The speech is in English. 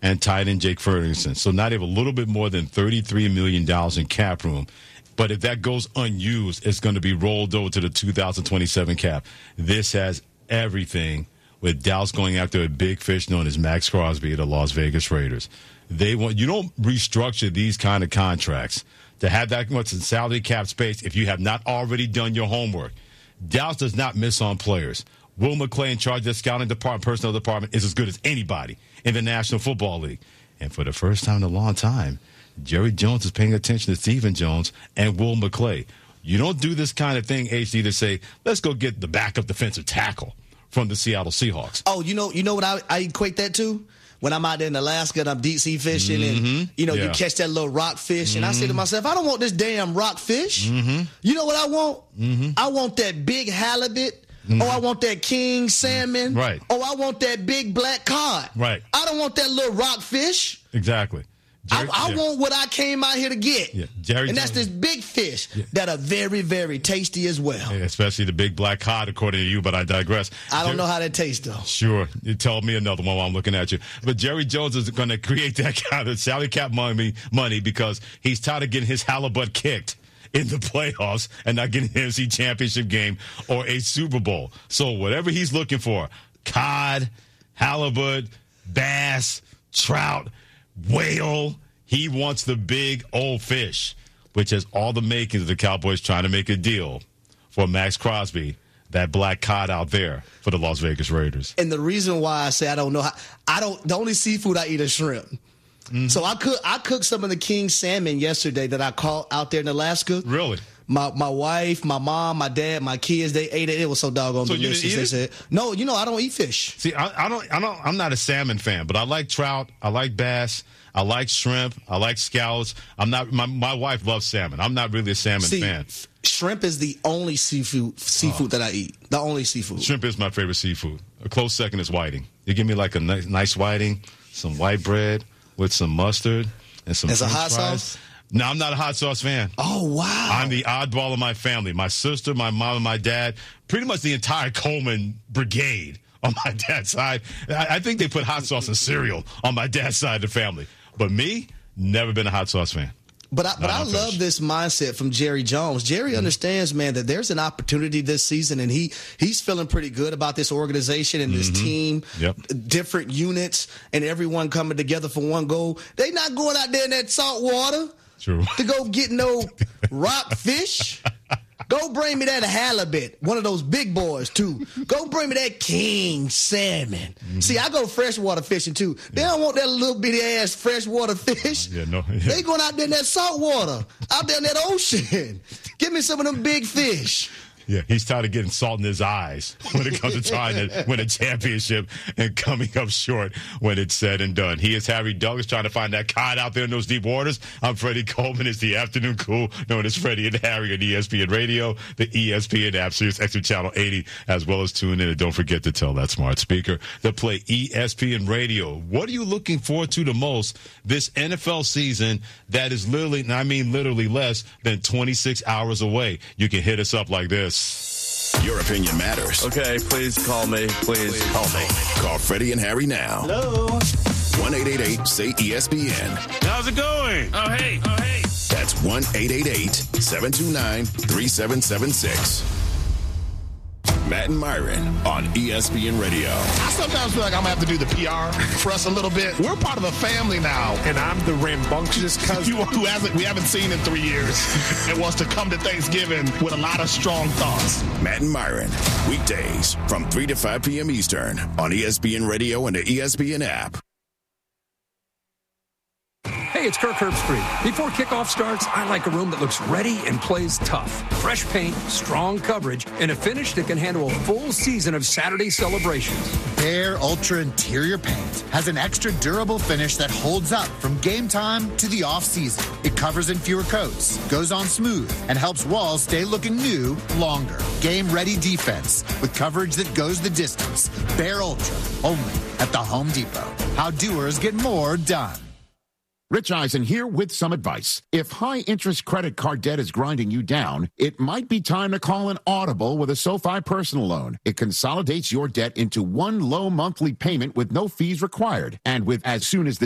and tight end Jake Ferguson. So now they have a little bit more than $33 million in cap room. But if that goes unused, it's going to be rolled over to the 2027 cap. This has everything, with Dallas going after a big fish known as Max Crosby of the Las Vegas Raiders. You don't restructure these kind of contracts to have that much in salary cap space if you have not already done your homework. Dallas does not miss on players. Will McClay, in charge of the scouting department, personnel department, is as good as anybody in the National Football League. And for the first time in a long time, Jerry Jones is paying attention to Stephen Jones and Will McClay. You don't do this kind of thing, HD, to say, let's go get the backup defensive tackle from the Seattle Seahawks. Oh, you know what I equate that to? When I'm out there in Alaska and I'm deep sea fishing and, you catch that little rock fish. And I say to myself, I don't want this damn rock fish. You know what I want? I want that big halibut. Oh, I want that king salmon. Right. Oh, I want that big black cod. Right. I don't want that little rock fish. Exactly. I want what I came out here to get. Yeah. And that's this big fish that are very, very tasty as well. Yeah, especially the big black cod, according to you, but I digress. I don't know how that tastes, though. Sure. You tell me another one while I'm looking at you. But Jerry Jones is going to create that kind of salary cap money because he's tired of getting his halibut kicked in the playoffs and not getting an NFC championship game or a Super Bowl. So whatever he's looking for, cod, halibut, bass, trout, whale, he wants the big old fish, which has all the makings of the Cowboys trying to make a deal for Max Crosby, that black cod out there for the Las Vegas Raiders. And the reason why I say I don't know the only seafood I eat is shrimp. So I cooked some of the king salmon yesterday that I caught out there in Alaska. Really? My wife, my mom, my dad, my kids, they ate it. It was so doggone delicious. You didn't eat they said, "No, I don't eat fish." See, I'm not a salmon fan, but I like trout, I like bass, I like shrimp, I like scallops. My wife loves salmon. I'm not really a salmon fan. Shrimp is the only seafood that I eat. The only seafood. Shrimp is my favorite seafood. A close second is whiting. You give me like a nice whiting, some white bread with some mustard and some French hot fries. Sauce? No, I'm not a hot sauce fan. Oh, wow. I'm the oddball of my family. My sister, my mom, and my dad, pretty much the entire Coleman brigade on my dad's side. I think they put hot sauce and cereal on my dad's side of the family. But me, never been a hot sauce fan. But I love this mindset from Jerry Jones. Jerry understands, man, that there's an opportunity this season, and he's feeling pretty good about this organization and this team, different units, and everyone coming together for one goal. They not going out there in that salt water to go get no rock fish. Go bring me that halibut, one of those big boys, too. Go bring me that king salmon. See, I go freshwater fishing, too. They don't want that little bitty-ass freshwater fish. They going out there in that salt water, out there in that ocean. Give me some of them big fish. Yeah, he's tired of getting salt in his eyes when it comes to trying to win a championship and coming up short when it's said and done. He is Harry Douglas trying to find that cod out there in those deep waters. I'm Freddie Coleman. It's the afternoon cool known as Freddie and Harry on ESPN Radio, the ESPN app, Sirius XM Channel 80, as well as tune in. And don't forget to tell that smart speaker to play ESPN Radio. What are you looking forward to the most this NFL season that is literally, and I mean literally less than 26 hours away? You can hit us up like this. Your opinion matters. Okay, please call me. Please call me. Call Freddie and Harry now. Hello. 1-888-SAY-ESPN. How's it going? Oh, hey. That's 1-888-729-3776. Matt and Myron on ESPN Radio. I sometimes feel like I'm going to have to do the PR for us a little bit. We're part of a family now. And I'm the rambunctious cousin who we haven't seen in 3 years and wants to come to Thanksgiving with a lot of strong thoughts. Matt and Myron, weekdays from 3 to 5 p.m. Eastern on ESPN Radio and the ESPN app. Hey, it's Kirk Herbstreit. Before kickoff starts, I like a room that looks ready and plays tough. Fresh paint, strong coverage, and a finish that can handle a full season of Saturday celebrations. Behr Ultra Interior Paint has an extra durable finish that holds up from game time to the off-season. It covers in fewer coats, goes on smooth, and helps walls stay looking new longer. Game-ready defense with coverage that goes the distance. Behr Ultra, only at the Home Depot. How doers get more done. Rich Eisen here with some advice. If high-interest credit card debt is grinding you down, it might be time to call an Audible with a SoFi personal loan. It consolidates your debt into one low monthly payment with no fees required. And with as soon as the